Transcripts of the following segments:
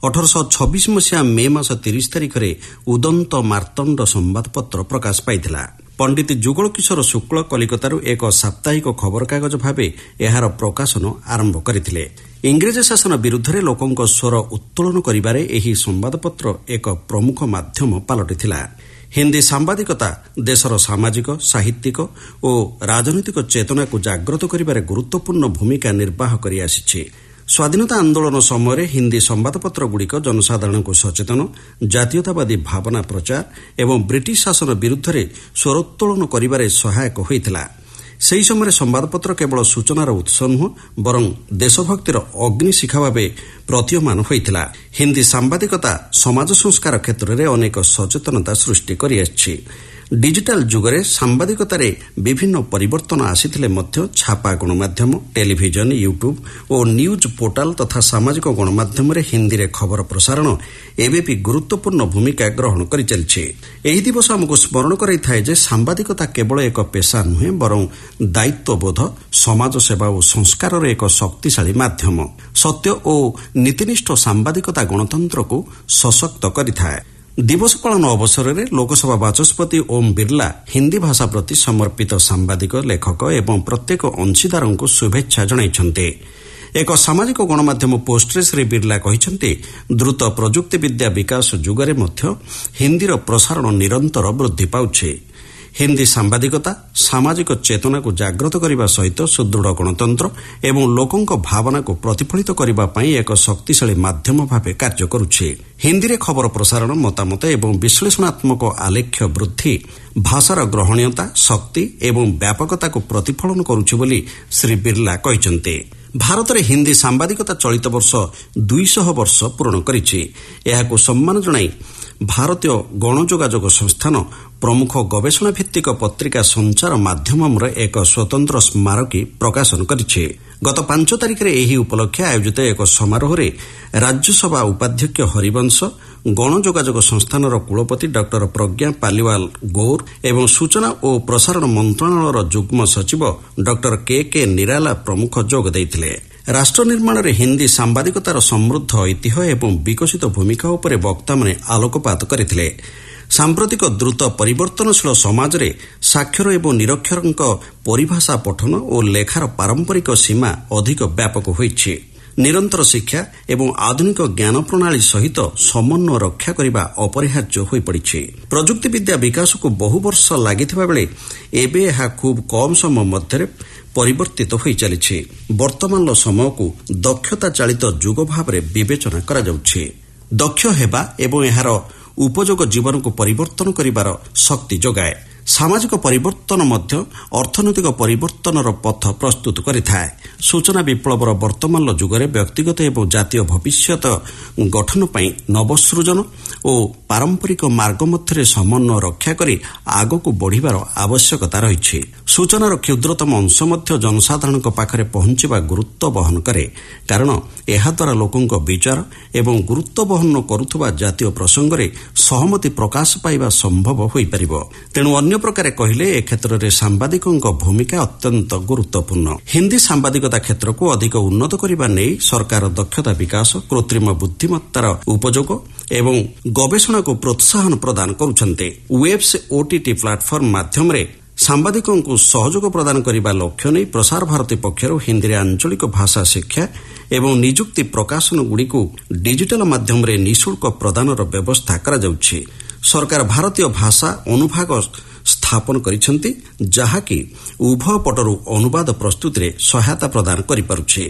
1826 ମସିହା ମେ ମାସ 30 ତାରିଖରେ ଉଦନ୍ତ ମାର୍ତ୍ତଣ୍ଡ ସମ୍ବାଦପତ୍ର ପ୍ରକାଶ ପାଇଥିଲା। ପଣ୍ଡିତ ଯୁଗଳ କିଶୋର ଶୁକ୍ଳ କଲିକତାରୁ ଏକ ସାପ୍ତାହିକ ଖବରକାଗଜ ଭାବେ ଏହାର ପ୍ରକାଶନ ଆରମ୍ଭ କରିଥିଲେ। ଇଂରେଜ ଶାସନ ବିରୁଦ୍ଧରେ ଲୋକଙ୍କ ସ୍ୱର ଉତ୍ତୋଳନ କରିବାରେ ଏହି ସମ୍ବାଦପତ୍ର ଏକ ପ୍ରମୁଖ ମାଧ୍ୟମ ପାଲଟିଥିଲା। ହିନ୍ଦୀ ସାମ୍ବାଦିକତା ଦେଶର ସାମାଜିକ, ସାହିତ୍ୟିକ ଓ ରାଜନୈତିକ ଚେତନାକୁ ଜାଗ୍ରତ କରିବାରେ ଗୁରୁତ୍ୱପୂର୍ଣ୍ଣ ଭୂମିକା ନିର୍ବାହ କରିଆସିଛି। ସ୍ୱାଧୀନତା ଆନ୍ଦୋଳନ ସମୟରେ ହିନ୍ଦୀ ସମ୍ବାଦପତ୍ରଗୁଡ଼ିକ ଜନସାଧାରଣଙ୍କୁ ସଚେତନ, ଜାତୀୟତାବାଦୀ ଭାବନା ପ୍ରଚାର ଏବଂ ବ୍ରିଟିଶ ଶାସନ ବିରୁଦ୍ଧରେ ସ୍ୱରୋତ୍ତୋଳନ କରିବାରେ ସହାୟକ ହୋଇଥିଲା। ସେହି ସମୟରେ ସମ୍ବାଦପତ୍ର କେବଳ ସୂଚନାର ଉତ୍ସ ନୁହେଁ, ବରଂ ଦେଶଭକ୍ତିର ଅଗ୍ନିଶିଖା ଭାବେ ପ୍ରତୀୟମାନ ହୋଇଥିଲା। ହିନ୍ଦୀ ସାମ୍ବାଦିକତା ସମାଜ ସଂସ୍କାର କ୍ଷେତ୍ରରେ ଅନେକ ସଚେତନତା ସୃଷ୍ଟି କରିଆସିଛି। ଡିଜିଟାଲ ଯୁଗରେ ସାମ୍ବାଦିକତାରେ ବିଭିନ୍ନ ପରିବର୍ତ୍ତନ ଆସିଥିଲେ ମଧ୍ୟ ଛାପା ଗଣମାଧ୍ୟମ, ଟେଲିଭିଜନ, ୟୁଟ୍ୟୁବ୍ ଓ ନ୍ୟୁଜ୍ ପୋର୍ଟାଲ ତଥା ସାମାଜିକ ଗଣମାଧ୍ୟମରେ ହିନ୍ଦୀରେ ଖବର ପ୍ରସାରଣ ଏବେ ବି ଗୁରୁତ୍ୱପୂର୍ଣ୍ଣ ଭୂମିକା ଗ୍ରହଣ କରିଚାଲିଛି। ଏହି ଦିବସ ଆମକୁ ସ୍ମରଣ କରାଇଥାଏ ଯେ ସାମ୍ବାଦିକତା କେବଳ ଏକ ପେସା ନୁହେଁ, ବରଂ ଦାୟିତ୍ୱବୋଧ, ସମାଜସେବା ଓ ସଂସ୍କାରର ଏକ ଶକ୍ତିଶାଳୀ ମାଧ୍ୟମ। ସତ୍ୟ ଓ ନୀତିନିଷ୍ଠ ସାମ୍ବାଦିକତା ଗଣତନ୍ତ୍ରକୁ ସଶକ୍ତ କରିଥାଏ। ଦିବସ ପାଳନ ଅବସରରେ ଲୋକସଭା ବାଚସ୍ପତି ଓମ୍ ବିର୍ଲା ହିନ୍ଦୀ ଭାଷା ପ୍ରତି ସମର୍ପିତ ସାମ୍ବାଦିକ, ଲେଖକ ଏବଂ ପ୍ରତ୍ୟେକ ଅଂଶୀଦାରଙ୍କୁ ଶୁଭେଚ୍ଛା ଜଣାଇଛନ୍ତି। ଏକ ସାମାଜିକ ଗଣମାଧ୍ୟମ ପୋଷ୍ଟରେ ଶ୍ରୀ ବିର୍ଲା କହିଛନ୍ତି, ଦ୍ରୁତ ପ୍ରଯୁକ୍ତିବିଦ୍ୟା ବିକାଶ ଯୁଗରେ ମଧ୍ୟ ହିନ୍ଦୀର ପ୍ରସାରଣ ନିରନ୍ତର ବୃଦ୍ଧି ପାଉଛି। ହିନ୍ଦୀ ସାମ୍ବାଦିକତା ସାମାଜିକ ଚେତନାକୁ ଜାଗ୍ରତ କରିବା ସହିତ ସୁଦୃଢ଼ ଗଣତନ୍ତ୍ର ଏବଂ ଲୋକଙ୍କ ଭାବନାକୁ ପ୍ରତିଫଳିତ କରିବା ପାଇଁ ଏକ ଶକ୍ତିଶାଳୀ ମାଧ୍ୟମ ଭାବେ କାର୍ଯ୍ୟ କରୁଛି। ହିନ୍ଦୀରେ ଖବର ପ୍ରସାରଣ, ମତାମତ ଏବଂ ବିଶ୍ଳେଷଣାତ୍ମକ ଆଲେଖ୍ୟ ବୃଦ୍ଧି ଭାଷାର ଗ୍ରହଣୀୟତା, ଶକ୍ତି ଏବଂ ବ୍ୟାପକତାକୁ ପ୍ରତିଫଳନ କରୁଛି ବୋଲି ଶ୍ରୀ ବିର୍ଲା କହିଛନ୍ତି। ଭାରତରେ ହିନ୍ଦୀ ସାମ୍ବାଦିକତା ଚଳିତ ବର୍ଷ 200 ବର୍ଷ ପୂରଣ କରିଛି। ଏହାକୁ ସମ୍ମାନ ଜଣାଇ ଭାରତୀୟ ଗଣଯୋଗାଯୋଗ ସଂସ୍ଥାନ ପ୍ରମୁଖ ଗବେଷଣା ଭିତ୍ତିକ ପତ୍ରିକା ସଞ୍ଚାର ମାଧ୍ୟମର ଏକ ସ୍ୱତନ୍ତ୍ର ସ୍ମାରକୀ ପ୍ରକାଶନ କରିଛି। ଗତ 5 ତାରିଖରେ ଏହି ଉପଲକ୍ଷେ ଆୟୋଜିତ ଏକ ସମାରୋହରେ ରାଜ୍ୟସଭା ଉପାଧ୍ୟକ୍ଷ ହରିବଂଶ, ଗଣଯୋଗାଯୋଗ ସଂସ୍ଥାନର କୁଳପତି ଡକ୍ଟର ପ୍ରଜ୍ଞା ପାଲିୱାଲ ଗୌର ଏବଂ ସୂଚନା ଓ ପ୍ରସାରଣ ମନ୍ତ୍ରଣାଳୟର ଯୁଗ୍ମ ସଚିବ ଡକ୍ଟର କେ ନିରାଲା ପ୍ରମୁଖ ଯୋଗ ଦେଇଥିଲେ। ରାଷ୍ଟ୍ର ନିର୍ମାଣରେ ହିନ୍ଦୀ ସାମ୍ବାଦିକତାର ସମୃଦ୍ଧ ଐତିହ୍ୟ ଏବଂ ବିକଶିତ ଭୂମିକା ଉପରେ ବକ୍ତାମାନେ ଆଲୋକପାତ କରିଥିଲେ। ସାମ୍ପ୍ରତିକ ଦ୍ରୁତ ପରିବର୍ତ୍ତନଶୀଳ ସମାଜରେ ସାକ୍ଷର ଏବଂ ନିରକ୍ଷରଙ୍କ ପରିଭାଷା ପଠନ ଓ ଲେଖାର ପାରମ୍ପରିକ ସୀମା ଅଧିକ ବ୍ୟାପକ ହୋଇଛି। ନିରନ୍ତର ଶିକ୍ଷା ଏବଂ ଆଧୁନିକ ଜ୍ଞାନ ପ୍ରଣାଳୀ ସହିତ ସମନ୍ୱୟ ରକ୍ଷା କରିବା ଅପରିହାର୍ଯ୍ୟ ହୋଇପଡ଼ିଛି। ପ୍ରଯୁକ୍ତିବିଦ୍ୟା ବିକାଶକୁ ବହୁ ବର୍ଷ ଲାଗିଥିବା ବେଳେ ଏବେ ଏହା ଖୁବ୍ କମ୍ ସମୟ ମଧ୍ୟରେ ପରିବର୍ତ୍ତିତ ହୋଇ ଚାଲିଛି। ବର୍ତ୍ତମାନର ସମୟକୁ ଦକ୍ଷତା ଚାଳିତ ଯୁଗ ଭାବରେ ବିବେଚନା କରାଯାଉଛି। ଦକ୍ଷ ହେବା ଏବଂ ଏହାର ଉପଯୋଗ ଜୀବନକୁ ପରିବର୍ତ୍ତନ କରିବାର ଶକ୍ତି ଯୋଗାଏ। ସାମାଜିକ ପରିବର୍ତ୍ତନ ମଧ୍ୟ ଅର୍ଥନୈତିକ ପରିବର୍ତ୍ତନର ପଥ ପ୍ରସ୍ତୁତ କରିଥାଏ। ସୂଚନା ବିପ୍ଳବର ବର୍ତ୍ତମାନର ଯୁଗରେ ବ୍ୟକ୍ତିଗତ ଏବଂ ଜାତୀୟ ଭବିଷ୍ୟତ ଗଠନ ପାଇଁ ନବସୃଜନ ଓ ପାରମ୍ପରିକ ମାର୍ଗ ମଧ୍ୟରେ ସମନ୍ୱୟ ରକ୍ଷା କରି ଆଗକୁ ବଢ଼ିବାର ଆବଶ୍ୟକତା ରହିଛି। ସୂଚନାର କ୍ଷୁଦ୍ରତମ ଅଂଶ ମଧ୍ୟ ଜନସାଧାରଣଙ୍କ ପାଖରେ ପହଞ୍ଚିବା ଗୁରୁତ୍ୱ ବହନ କରେ, କାରଣ ଏହାଦ୍ୱାରା ଲୋକଙ୍କ ବିଚାର ଏବଂ ଗୁରୁତ୍ୱ ବହନ କରୁଥିବା ଜାତୀୟ ପ୍ରସଙ୍ଗରେ ସହମତି ପ୍ରକାଶ ପାଇବା ସମ୍ଭବ ହୋଇପାରିବ। ତେଣୁ ଅନ୍ୟ ପ୍ରକାରେ କହିଲେ ଏ କ୍ଷେତ୍ରରେ ସାମ୍ବାଦିକଙ୍କ ଭୂମିକା ଅତ୍ୟନ୍ତ ଗୁରୁତ୍ୱପୂର୍ଣ୍ଣ। ହିନ୍ଦୀ ସାମ୍ବାଦିକତା କ୍ଷେତ୍ରକୁ ଅଧିକ ଉନ୍ନତ କରିବା ନେଇ ସରକାର ଦକ୍ଷତା ବିକାଶ, କୃତ୍ରିମ ବୁଦ୍ଧିମତ୍ତାର ଉପଯୋଗ ଏବଂ ଗବେଷଣାକୁ ପ୍ରୋତ୍ସାହନ ପ୍ରଦାନ କରୁଛନ୍ତି। ୱେବ୍ସ OTT ପ୍ଲାଟଫର୍ମ ମାଧ୍ୟମରେ ସାମ୍ବାଦିକଙ୍କୁ ସହଯୋଗ ପ୍ରଦାନ କରିବା ଲକ୍ଷ୍ୟ ନେଇ ପ୍ରସାର ଭାରତୀ ପକ୍ଷରୁ ହିନ୍ଦୀରେ ଆଞ୍ଚଳିକ ଭାଷା ଶିକ୍ଷା ଏବଂ ନିଯୁକ୍ତି ପ୍ରକାଶନଗୁଡ଼ିକୁ ଡିଜିଟାଲ ମାଧ୍ୟମରେ ନିଃଶୁଳ୍କ ପ୍ରଦାନର ବ୍ୟବସ୍ଥା କରାଯାଉଛି। ସରକାର ଭାରତୀୟ ଭାଷା ଅନୁଭାଗ ସ୍ଥାପନ କରିଛନ୍ତି, ଯାହାକି ଉଭୟ ପଟରୁ ଅନୁବାଦ ପ୍ରସ୍ତୁତିରେ ସହାୟତା ପ୍ରଦାନ କରିପାରୁଛି।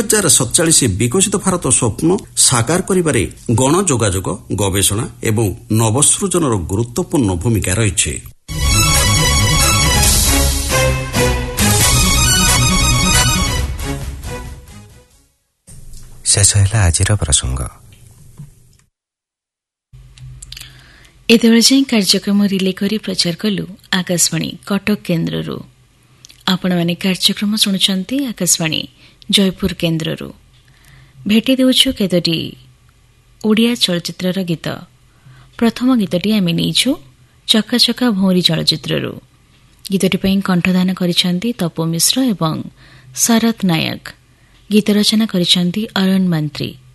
2047 ବିକଶିତ ଭାରତ ସ୍ୱପ୍ନ ସାକାର କରିବାରେ ଗଣଯୋଗାଯୋଗ, ଗବେଷଣା ଏବଂ ନବସୃଜନର ଗୁରୁତ୍ୱପୂର୍ଣ୍ଣ ଭୂମିକା ରହିଛି। ଶେଷ ହେଲା ଆଜିର ପ୍ରସଙ୍ଗ। ଏତେବେଳେ ଯାଏଁ କାର୍ଯ୍ୟକ୍ରମ ରିଲେ କରି ପ୍ରଚାର କଲୁ ଆକାଶବାଣୀ କଟକ କେନ୍ଦ୍ରରୁ। ଆପଣମାନେ କାର୍ଯ୍ୟକ୍ରମ ଶୁଣୁଛନ୍ତି ଆକାଶବାଣୀ ଜୟପୁର କେନ୍ଦ୍ରରୁ। ଭେଟି ଦେଉଛୁ କେତୋଟି ଓଡ଼ିଆ ଚଳଚ୍ଚିତ୍ରର ଗୀତ। ପ୍ରଥମ ଗୀତଟି ଆମେ ନେଇଛୁ ଚକା ଚକା ଭଉଁରୀ ଚଳଚ୍ଚିତ୍ରରୁ। ଗୀତଟି ପାଇଁ କଣ୍ଠଦାନ କରିଛନ୍ତି ତପୁ ମିଶ୍ର ଏବଂ ଶରତ ନାୟକ। ଗୀତ ରଚନା କରିଛନ୍ତି ଅରୁଣ ମନ୍ତ୍ରୀ।